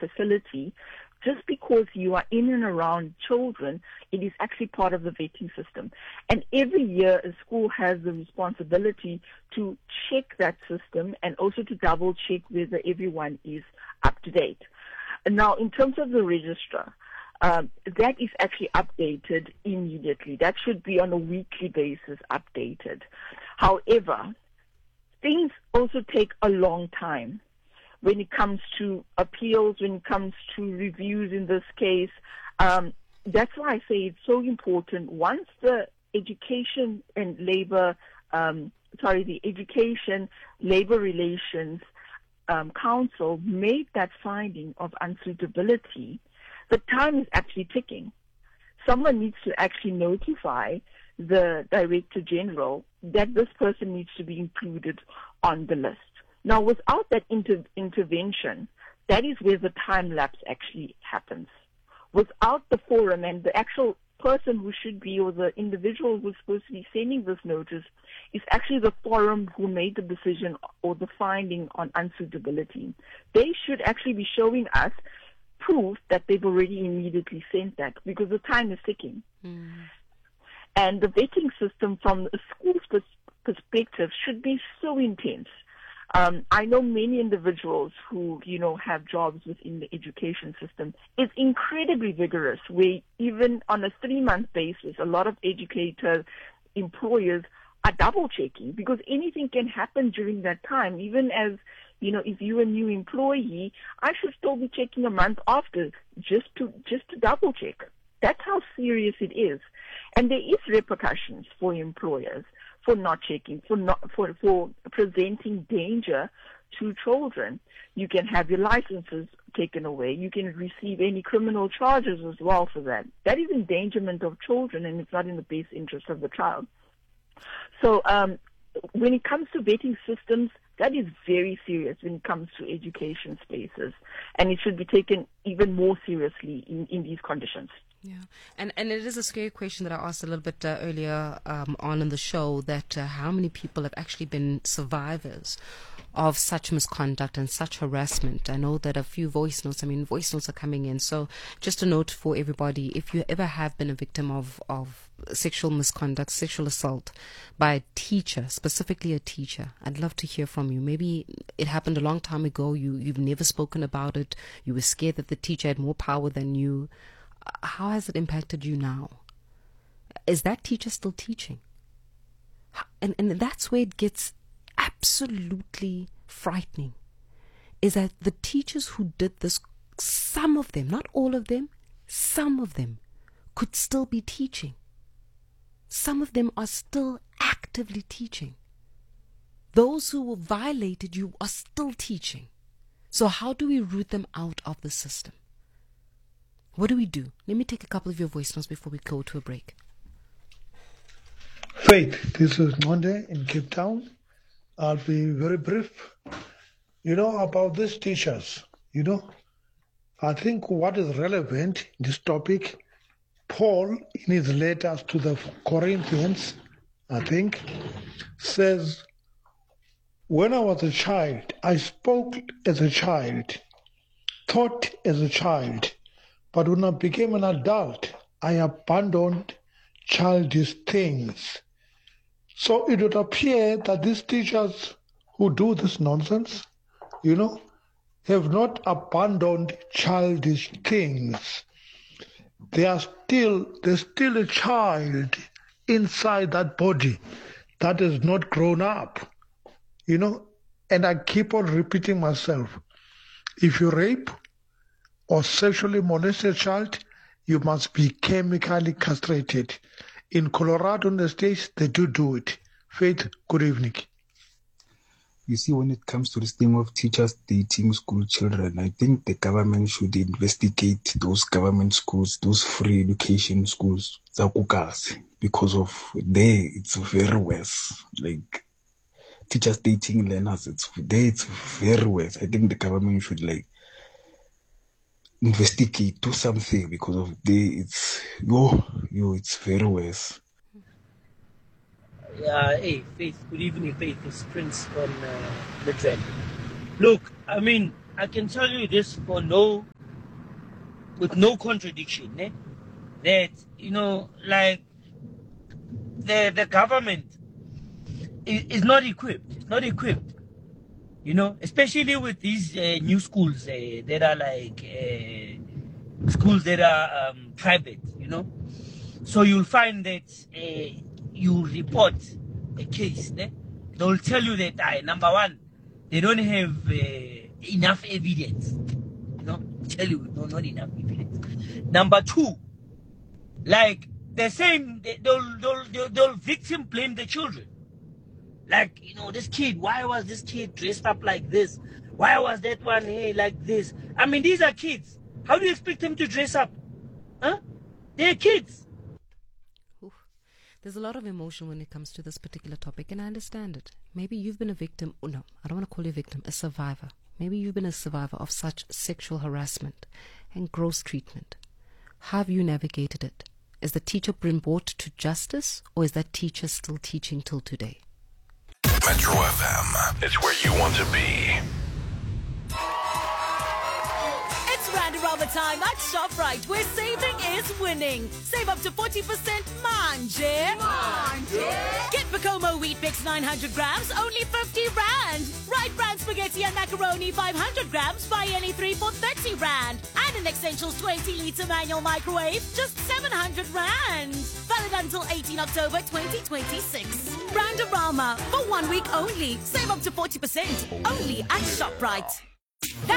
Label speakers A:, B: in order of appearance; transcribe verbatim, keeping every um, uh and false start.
A: facility, just because you are in and around children, it is actually part of the vetting system. And every year, a school has the responsibility to check that system and also to double check whether everyone is up to date. Now, in terms of the registrar, um, that is actually updated immediately. That should be on a weekly basis updated. However, things also take a long time. When it comes to appeals, when it comes to reviews in this case, um, that's why I say it's so important. Once the Education and Labor, um, sorry, the Education Labor Relations um, Council made that finding of unsuitability, the time is actually ticking. Someone needs to actually notify the Director General that this person needs to be included on the list. Now, without that inter- intervention, that is where the time lapse actually happens. Without the forum and the actual person who should be, or the individual who's supposed to be sending this notice, is actually the forum who made the decision or the finding on unsuitability. They should actually be showing us proof that they've already immediately sent that, because the time is ticking. Mm. And the vetting system from a school's pers- perspective should be so intense. Um, I know many individuals who, you know, have jobs within the education system. It's incredibly vigorous, where even on a three-month basis, a lot of educators, employers are double-checking, because anything can happen during that time. Even as, you know, if you're a new employee, I should still be checking a month after just to just to double-check. That's how serious it is. And there is repercussions for employers for not checking, for not for for presenting danger to children. You can have your licenses taken away. You can receive any criminal charges as well for that. That is endangerment of children, and it's not in the best interest of the child. So um, when it comes to vetting systems, that is very serious when it comes to education spaces, and it should be taken even more seriously in, in these conditions.
B: Yeah, and and it is a scary question that I asked a little bit uh, earlier um, on in the show, that uh, how many people have actually been survivors of such misconduct and such harassment. I know that a few voice notes, I mean, voice notes are coming in. So just a note for everybody, if you ever have been a victim of, of sexual misconduct, sexual assault by a teacher, specifically a teacher, I'd love to hear from you. Maybe it happened a long time ago. You, you've never spoken about it. You were scared that the teacher had more power than you. How has it impacted you now? Is that teacher still teaching? And and that's where it gets absolutely frightening, is that the teachers who did this, some of them, not all of them, some of them could still be teaching. Some of them are still actively teaching. Those who were violated you are still teaching. So how do we root them out of the system? What do we do? Let me take a couple of your voice notes before we go to a break.
C: Faith, this is Monday in Cape Town. I'll be very brief. You know, about these teachers, you know, I think what is relevant in this topic, Paul, in his letters to the Corinthians, I think, says, when I was a child, I spoke as a child, thought as a child, but when I became an adult, I abandoned childish things. So it would appear that these teachers who do this nonsense, you know, have not abandoned childish things. They are still, there's still a child inside that body that is not grown up, you know. And I keep on repeating myself, if you rape or sexually molest a child, you must be chemically castrated. In Colorado, in the States, they do do it. Faith, good evening.
D: You see, when it comes to this thing of teachers dating school children, I think the government should investigate those government schools, those free education schools, because of there it's very worse. Like teachers dating learners, it's there it's very worse. I think the government should like investigate, do something, because of the it's yo yo it's very worse.
E: Yeah, hey Faith, good evening, Faith. It's Prince from uh, Midrand. Look, I mean, I can tell you this for no with no contradiction, eh? That, you know, like the the government is, is not equipped. It's not equipped, you know, especially with these uh, new schools uh, that are like uh, schools that are um, private, you know. So you'll find that uh, you report a case, eh? They'll tell you that uh, number one, they don't have uh, enough evidence, you know. Tell you no, not enough evidence. Number two, like the same, they, they'll, they'll, they'll, they'll victim blame the children. Like, you know, this kid, why was this kid dressed up like this? Why was that one hey, like this? I mean, these are kids. How do you expect them to dress up? Huh? They're kids.
B: Oof. There's a lot of emotion when it comes to this particular topic, and I understand it. Maybe you've been a victim. Oh, no, I don't want to call you a victim, a survivor. Maybe you've been a survivor of such sexual harassment and gross treatment. How have you navigated it? Is the teacher been brought to justice, or is that teacher still teaching till today?
F: Metro F M, it's where you want to be.
G: It's round around the time at ShopRite, where saving is winning. Save up to forty percent, manje. Manje. Get Pacomo Wheat Bix nine hundred grams, only fifty rand. Right brand spaghetti and macaroni five hundred grams, buy any three for thirty rand. And an Essentials twenty litre manual microwave, just seven hundred rand. Valid until eighteenth October twenty twenty-six. Round-a-rama for one week only. Save up to forty percent, only at ShopRite.